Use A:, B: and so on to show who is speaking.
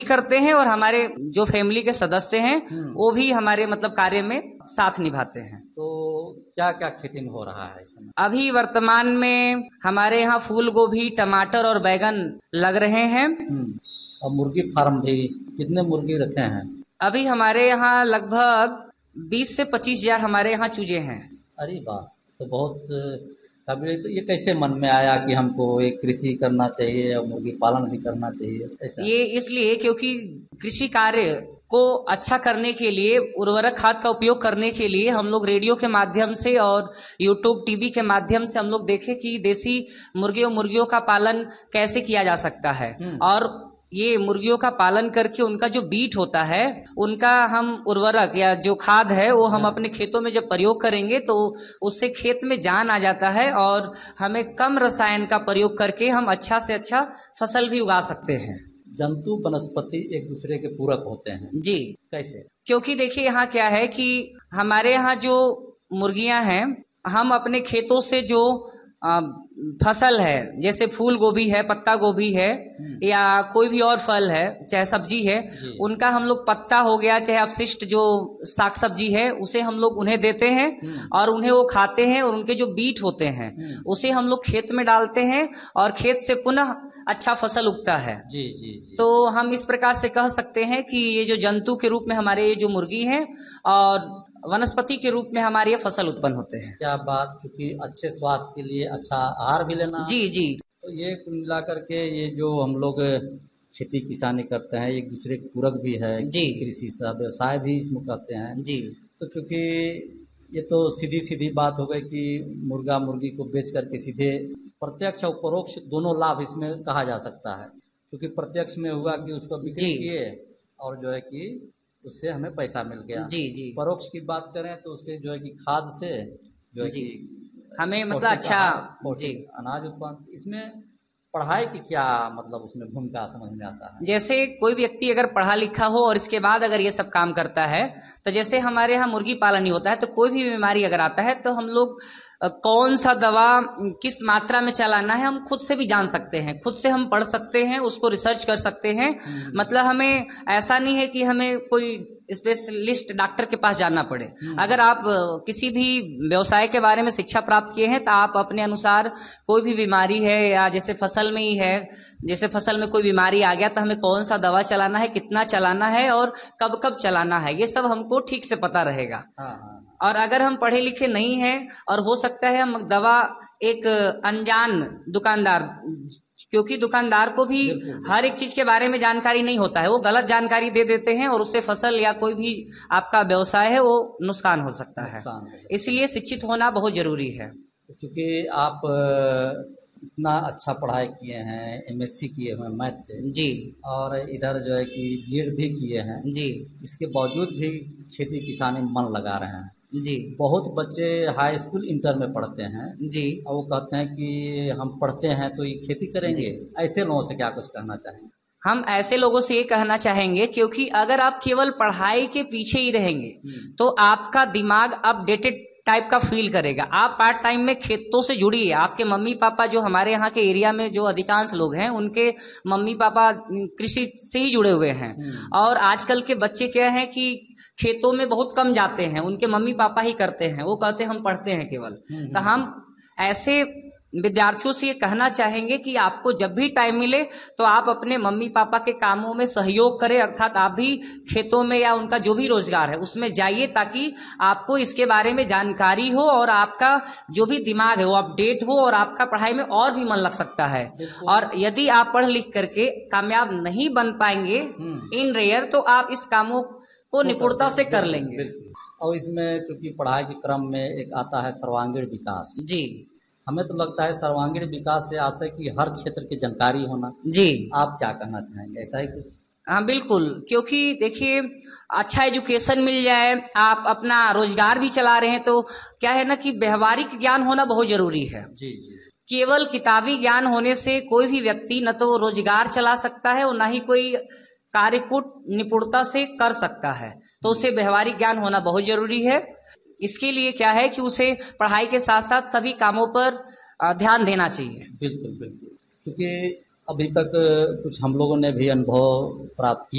A: करते हैं और हमारे जो फैमिली के सदस्य हैं वो भी हमारे मतलब कार्य में साथ निभाते हैं।
B: तो क्या क्या खेती में हो रहा है इस समय?
A: अभी वर्तमान में हमारे यहाँ फूल गोभी, टमाटर और बैगन लग रहे हैं।
B: और मुर्गी फार्म भी, कितने मुर्गी रखे हैं?
A: अभी हमारे यहाँ लगभग 20 से 25 हजार हमारे यहाँ चूजे हैं।
B: अरे वाह, तो बहुत काबिल। तो ये कैसे मन में आया कि हमको एक कृषि करना चाहिए और मुर्गी पालन भी करना चाहिए, ऐसा?
A: ये इसलिए क्योंकि कृषि कार्य को अच्छा करने के लिए, उर्वरक खाद का उपयोग करने के लिए हम लोग रेडियो के माध्यम से और यूट्यूब, टीवी के माध्यम से हम लोग देखे कि देसी मुर्गियों का पालन कैसे किया जा सकता है। और ये मुर्गियों का पालन करके उनका जो बीट होता है, उनका हम उर्वरक या जो खाद है वो हम अपने खेतों में जब प्रयोग करेंगे तो उससे खेत में जान आ जाता है और हमें कम रसायन का प्रयोग करके हम अच्छा से अच्छा फसल भी उगा सकते हैं।
B: जंतु वनस्पति एक दूसरे के पूरक होते हैं
A: जी।
B: कैसे?
A: क्योंकि देखिए यहाँ क्या है कि हमारे यहाँ जो मुर्गियां हैं, हम अपने खेतों से जो फसल है, जैसे फूल गोभी है, पत्ता गोभी है या कोई भी और फल है, चाहे सब्जी है, उनका हम लोग पत्ता हो गया, चाहे अपशिष्ट जो साग सब्जी है, उसे हम लोग उन्हें देते हैं और उन्हें वो खाते हैं और उनके जो बीट होते हैं उसे हम लोग खेत में डालते हैं और खेत से पुनः अच्छा फसल उगता है।
B: जी जी जी।
A: तो हम इस प्रकार से कह सकते हैं कि ये जो जंतु के रूप में हमारे ये जो मुर्गी हैं और वनस्पति के रूप में हमारे ये फसल उत्पन्न होते हैं।
B: क्या बात, चूंकि अच्छे स्वास्थ्य के लिए अच्छा आहार भी लेना।
A: जी जी।
B: तो ये कुल मिला करके ये जो हम लोग खेती किसानी करते हैं एक दूसरे के पूरक भी है
A: जी।
B: कृषि सा व्यवसाय भी इसमें करते हैं
A: जी।
B: तो चूंकि ये तो सीधी बात हो गई कि मुर्गा मुर्गी को बेच करके सीधे प्रत्यक्ष और परोक्ष दोनों लाभ इसमें कहा जा सकता है। क्योंकि प्रत्यक्ष में हुआ कि उसको बिक्री किए और जो है कि उससे हमें पैसा मिल गया।
A: जी जी।
B: परोक्ष की बात करें तो उसके जो है कि खाद से जो है कि
A: हमें मतलब अच्छा जी
B: अनाज उत्पन्न। इसमें पढ़ाई की क्या मतलब उसमें भूमिका समझ में आता है?
A: जैसे कोई व्यक्ति अगर पढ़ा लिखा हो और इसके बाद अगर ये सब काम करता है, तो जैसे हमारे यहाँ मुर्गी पालन ही होता है, तो कोई भी बीमारी अगर आता है तो हम लोग कौन सा दवा किस मात्रा में चलाना है हम खुद से भी जान सकते हैं, खुद से हम पढ़ सकते हैं, उसको रिसर्च कर सकते हैं। मतलब हमें ऐसा नहीं है कि हमें कोई स्पेशलिस्ट डॉक्टर के पास जाना पड़े। अगर आप किसी भी व्यवसाय के बारे में शिक्षा प्राप्त किए हैं तो आप अपने अनुसार कोई भी बीमारी है या जैसे फसल में ही है, जैसे फसल में कोई बीमारी आ गया तो हमें कौन सा दवा चलाना है, कितना चलाना है और कब कब चलाना है, ये सब हमको ठीक से पता रहेगा। और अगर हम पढ़े लिखे नहीं हैं और हो सकता है हम दवा एक अनजान दुकानदार, क्योंकि दुकानदार को भी हर एक चीज के बारे में जानकारी नहीं होता है, वो गलत जानकारी दे देते हैं और उससे फसल या कोई भी आपका व्यवसाय है वो नुकसान हो सकता है। इसलिए शिक्षित होना बहुत जरूरी है।
B: क्योंकि आप इतना अच्छा पढ़ाई किए हैं, MSc किए हुए मैथ से
A: जी,
B: और इधर जो है कि B.Ed भी किए हैं
A: जी,
B: इसके बावजूद भी खेती किसानी में मन लगा रहे हैं
A: जी।
B: बहुत बच्चे हाई स्कूल इंटर में पढ़ते हैं
A: जी,
B: और वो कहते हैं कि हम पढ़ते हैं तो ये खेती करेंगे। ऐसे लोगों से क्या कुछ कहना चाहेंगे?
A: हम ऐसे लोगों से ये कहना चाहेंगे क्योंकि अगर आप केवल पढ़ाई के पीछे ही रहेंगे तो आपका दिमाग अपडेटेड टाइप का फील करेगा। आप पार्ट टाइम में खेतों से जुड़िए। आपके मम्मी पापा जो हमारे यहाँ के एरिया में जो अधिकांश लोग हैं उनके मम्मी पापा कृषि से ही जुड़े हुए हैं और आजकल के बच्चे क्या है कि खेतों में बहुत कम जाते हैं, उनके मम्मी पापा ही करते हैं, वो कहते हैं हम पढ़ते हैं केवल। तो हम ऐसे विद्यार्थियों से ये कहना चाहेंगे कि आपको जब भी टाइम मिले तो आप अपने मम्मी पापा के कामों में सहयोग करें, अर्थात आप भी खेतों में या उनका जो भी रोजगार है उसमें जाइए ताकि आपको इसके बारे में जानकारी हो और आपका जो भी दिमाग है वो अपडेट हो और आपका पढ़ाई में और भी मन लग सकता है। और यदि आप पढ़ लिख करके कामयाब नहीं बन पाएंगे इन रेयर, तो आप इस कामों को निपुणता से कर लेंगे।
B: और इसमें क्योंकि पढ़ाई के क्रम में एक आता है सर्वांगीण विकास।
A: जी,
B: हमें तो लगता है सर्वांगीण विकास से आशय की हर क्षेत्र की जानकारी होना।
A: जी,
B: आप क्या कहना चाहेंगे? ऐसा ही कुछ?
A: हाँ बिल्कुल, क्योंकि देखिए अच्छा एजुकेशन मिल जाए, आप अपना रोजगार भी चला रहे हैं तो क्या है ना कि व्यवहारिक ज्ञान होना बहुत जरूरी है।
B: जी जी।
A: केवल किताबी ज्ञान होने से कोई भी व्यक्ति न तो रोजगार चला सकता है और न ही कोई कार्य को निपुणता से कर सकता है, तो उसे व्यवहारिक ज्ञान होना बहुत जरूरी है। इसके लिए क्या है कि उसे पढ़ाई के साथ साथ सभी कामों पर ध्यान देना चाहिए।
B: बिल्कुल बिल्कुल, क्योंकि अभी तक कुछ हम लोगों ने भी अनुभव प्राप्त किया